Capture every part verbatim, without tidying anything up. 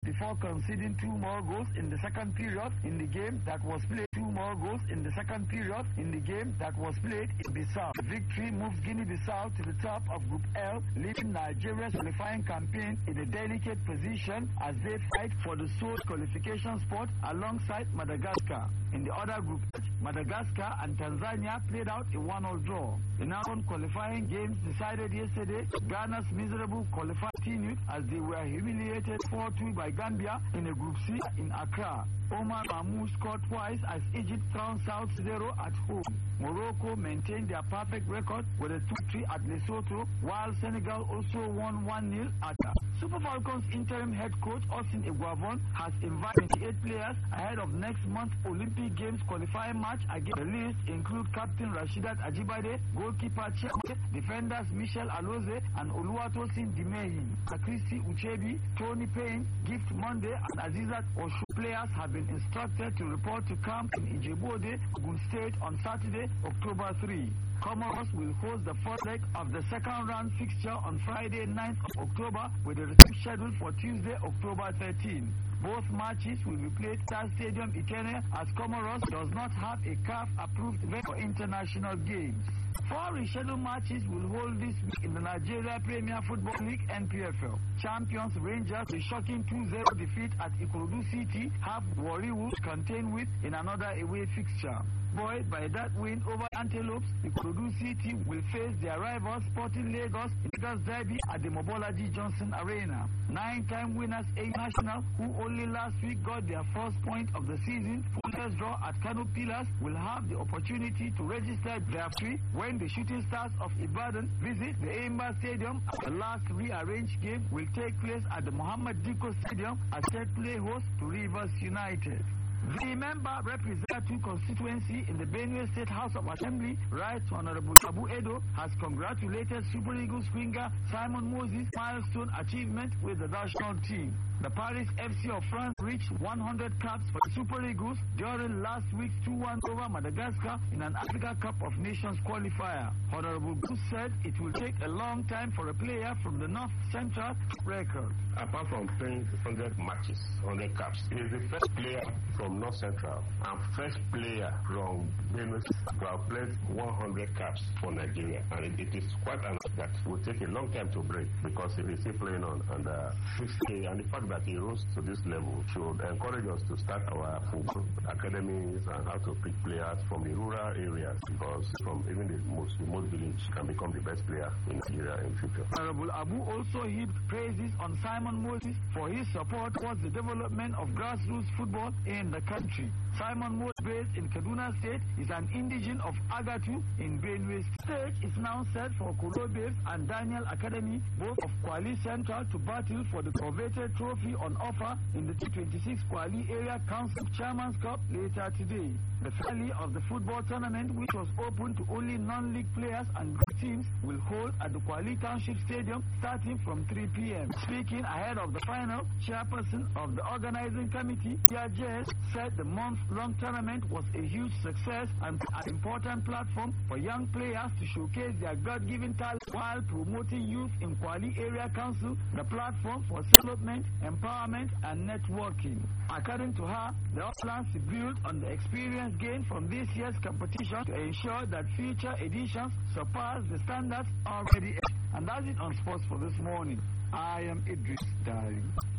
before conceding two more goals in the second period in the game that was played. Two more goals in the second period in the game that was played in Bissau. The victory moves Guinea-Bissau to the top of Group L, leaving Nigeria's qualifying campaign in a delicate position as they fight for the sole qualification spot alongside Madagascar. In the other group, Madagascar and Tanzania played out a one-all draw. The non-qualifying games decided yesterday. Ghana's miserable qualifying continued as they were humiliated four two by Gambia in a Group C in Accra. Omar Mahmoud scored twice as Egypt trounced South zero at home. Morocco maintained their perfect record with a two three at Lesotho, while Senegal also won one nil at Super Falcons interim head coach Austin Eguavon has invited twenty-eight players ahead of next month's Olympic Games qualifying match. Again, the list include captain Rashidat Ajibade, goalkeeper Chiamake, defenders Michel Aloze and Oluwatosin Dimehi, Christy Uchebi, Tony Payne, Gift Monday and Azizat Osho. Players have been instructed to report to camp in Ijebu-Ode, Ogun State on Saturday, October third. Comoros will host the first leg of the second round fixture on Friday, ninth of October, with a return scheduled for Tuesday, October thirteenth. Both matches will be played at Stadium Ikene as Comoros does not have a C A F-approved venue for international games. Four rescheduled matches will hold this week in the Nigeria Premier Football League N P F L. Champions Rangers, a shocking two zero defeat at Ikorodu City, have Warri Wolves contained with in another away fixture. Buoyed by that win over Antelopes, Ikorodu City will face their rival Sporting Lagos in Lagos Derby at the Mobolaji Johnson Arena. Nine-time winners A National, who only last week got their first point of the season, full draw at Kano Pillars, will have the opportunity to register their free when the Shooting Stars of Ibadan visit the Aimba Stadium. The last rearranged game will take place at the Muhammad Diko Stadium as set play host to Rivers United. The member representing constituency in the Benue State House of Assembly, Right Honorable Abu Edo, has congratulated Super Eagles winger Simon Moses' milestone achievement with the national team. The Paris F C of France reached one hundred caps for the Super Eagles during last week's two one over Madagascar in an Africa Cup of Nations qualifier. Honorable Goose said it will take a long time for a player from the North Central record. Apart from playing one hundred matches, one hundred caps, he is the first player from North Central and first player from Benue to have played one hundred caps for Nigeria. And it, it is quite an that will take a long time to break because he is still playing on under fifty, and the fact that he rose to this level should encourage us to start our football academies and how to pick players from the rural areas, because from even the most remote village can become the best player in Nigeria in the future. Honorable Abu also heaped praises on Simon Moses for his support towards the development of grassroots football in the country. Simon Moses, based in Kaduna State, is an indigene of Agatu in Benue State. Is now set for Kolo Babes and Daniel Academy, both of Kwali Central, to battle for the coveted trophy on offer in the T twenty-six Kwali Area Council Chairman's Cup later today. The finale of the football tournament, which was open to only non-league players and teams, will hold at the Kwali Township Stadium starting from three p m Speaking ahead of the final, chairperson of the organizing committee, Tia Jess, said the month-long tournament was a huge success and an important platform for young players to showcase their God-given talent while promoting youth in Kwali Area Council, the platform for development, empowerment, and networking. According to her, the plans to build on the experience gained from this year's competition to ensure that future editions surpass the standards already set. And that's it on sports for this morning. I am Idris Dari.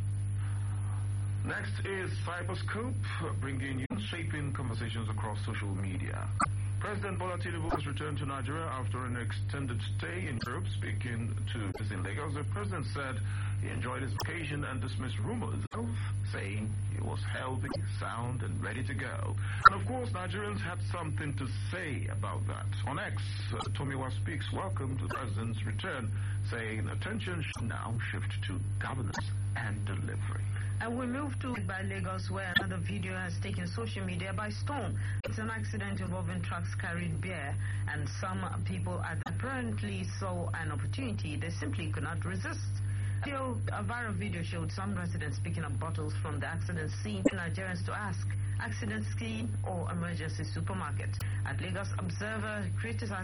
Next is Cyberscope, bringing you shaping conversations across social media. President Bola Tinubu has returned to Nigeria after an extended stay in Europe. Speaking to us in Lagos, the president said he enjoyed his vacation and dismissed rumors, saying he was healthy, sound, and ready to go. And of course, Nigerians had something to say about that. On X, uh, Tomiwa Speaks welcomed the president's return, saying attention should now shift to governance and delivery. And we move to by Lagos, where another video has taken social media by storm. It's an accident involving trucks carrying beer, and some people apparently saw an opportunity they simply could not resist. Video, a viral video showed some residents picking up bottles from the accident scene for Nigerians to ask, accident scene or emergency supermarket. At Lagos Observer, criticized